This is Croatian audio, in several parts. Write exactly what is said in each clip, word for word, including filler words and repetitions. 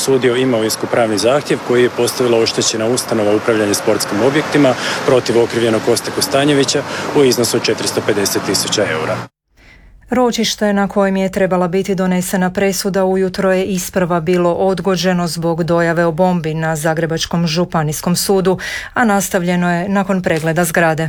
osudio imovinsko-pravni zahtjev koji je postavila oštećena ustanova upravljanja sportskim objektima protiv okrivljenog Koste Kostanjevića u iznosu od četiristo pedeset tisuća eura. Ročište na kojem je trebala biti donesena presuda ujutro je isprva bilo odgođeno zbog dojave o bombi na Zagrebačkom županijskom sudu, a nastavljeno je nakon pregleda zgrade.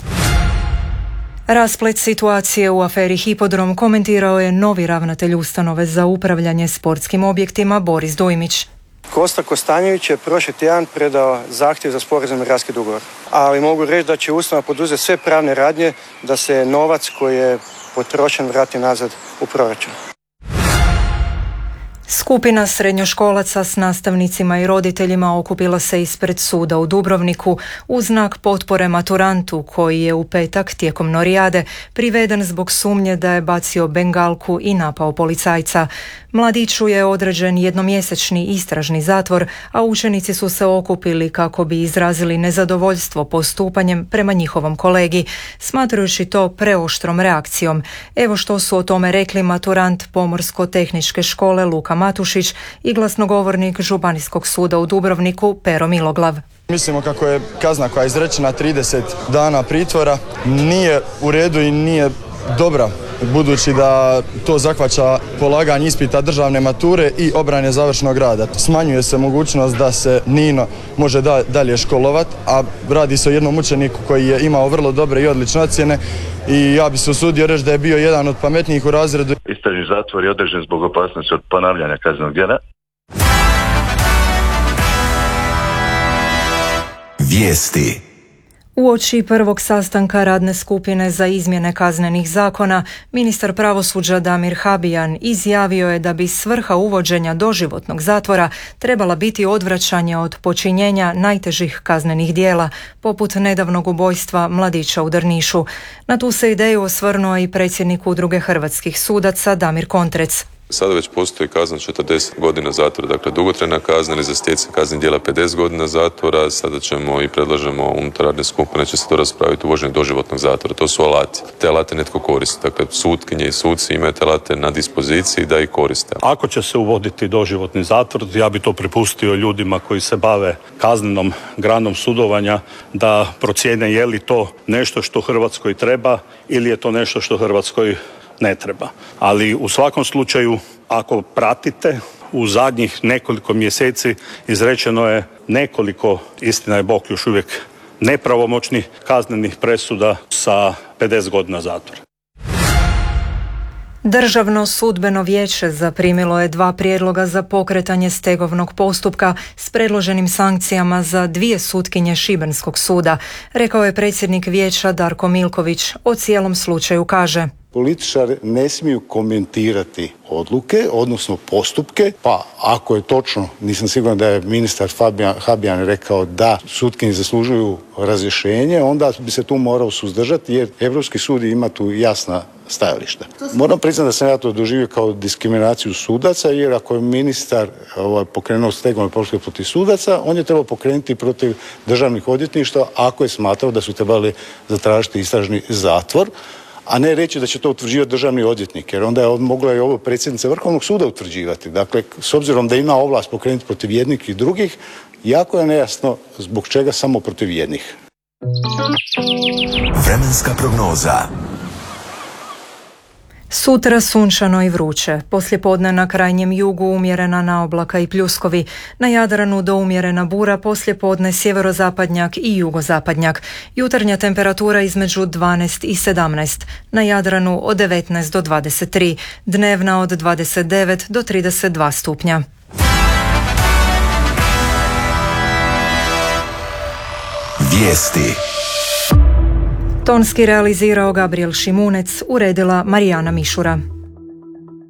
Rasplet situacije u aferi Hipodrom komentirao je novi ravnatelj ustanove za upravljanje sportskim objektima Boris Dujmić. Kosta Kostanjević je prošli tjedan predao zahtjev za sporazumni raskid ugovora. Ali mogu reći da će ustanova poduzeti sve pravne radnje da se novac koji je potrošen vrati nazad u proračun. Skupina srednjoškolaca s nastavnicima i roditeljima okupila se ispred suda u Dubrovniku u znak potpore maturantu koji je u petak tijekom norijade priveden zbog sumnje da je bacio bengalku i napao policajca. Mladiću je određen jednomjesečni istražni zatvor, a učenici su se okupili kako bi izrazili nezadovoljstvo postupanjem prema njihovom kolegi, smatrajući to preoštrom reakcijom. Evo što su o tome rekli maturant Pomorsko-tehničke škole Luka Matušić i glasnogovornik Županijskog suda u Dubrovniku Pero Miloglav. Mislimo kako je kazna koja je izrečena trideset dana pritvora nije u redu i nije dobra, budući da to zahvaća polaganje ispita državne mature i obrane završnog rada. Smanjuje se mogućnost da se Nino može da, dalje školovati, a radi se o jednom učeniku koji je imao vrlo dobre i odlične ocjene i ja bi se usudio reći da je bio jedan od pametnijih u razredu. Istražni zatvor je određen zbog opasnosti od ponavljanja kaznenog djela. Vijesti. Uoči prvog sastanka radne skupine za izmjene kaznenih zakona, ministar pravosuđa Damir Habijan izjavio je da bi svrha uvođenja doživotnog zatvora trebala biti odvraćanje od počinjenja najtežih kaznenih djela, poput nedavnog ubojstva mladića u Drnišu. Na tu se ideju osvrnuo i predsjednik Udruge hrvatskih sudaca Damir Kontrec. Sada već postoji kazna četrdeset godina zatvora, dakle dugotrajna kazna, ili za stjecanje kaznenih djela pedeset godina zatvora. Sada ćemo i predlažemo unutar radne skupine će se to raspraviti uvođenje doživotnog zatvora. To su alati. Te alate netko koristi. Dakle, sutkinje i suci imaju te alate na dispoziciji da ih koriste. Ako će se uvoditi doživotni zatvor, ja bi to prepustio ljudima koji se bave kaznenom granom sudovanja da procijene je li to nešto što Hrvatskoj treba ili je to nešto što Hrvatskoj ne treba. Ali u svakom slučaju, ako pratite, u zadnjih nekoliko mjeseci izrečeno je nekoliko, istina je Bog, još uvijek nepravomoćnih kaznenih presuda sa pedeset godina zatvora. Državno sudbeno vijeće zaprimilo je dva prijedloga za pokretanje stegovnog postupka s predloženim sankcijama za dvije sutkinje Šibenskog suda, rekao je predsjednik vijeća Darko Milković. O cijelom slučaju kaže: političari ne smiju komentirati odluke, odnosno postupke, pa ako je točno, nisam siguran da je ministar Fabijan, Habijan rekao da sutkinje zaslužuju razrješenje, onda bi se tu morao suzdržati jer Europski sud ima tu jasna stajališta. Moram priznati da sam ja to doživio kao diskriminaciju sudaca, jer ako je ministar ovaj, pokrenuo stegovne postupke protiv sudaca, on je trebao pokrenuti protiv državnih odvjetništva ako je smatrao da su trebali zatražiti istražni zatvor, a ne reći da će to utvrđivati državni odvjetnik, jer onda je mogla i ovo predsjednica Vrhovnog suda utvrđivati. Dakle, s obzirom da ima ovlast pokrenuti protiv jednih i drugih, jako je nejasno zbog čega samo protiv jednih. Vremenska prognoza. Sutra sunčano i vruće. Poslijepodne na krajnjem jugu umjerena naoblaka i pljuskovi. Na Jadranu do umjerena bura, poslijepodne sjeverozapadnjak i jugozapadnjak. Jutarnja temperatura između dvanaest i sedamnaest. Na Jadranu od devetnaest do dvadeset tri. Dnevna od dvadeset devet do trideset dva stupnja. Vijesti. Tonski realizirao Gabriel Šimunec, uredila Marijana Mišura.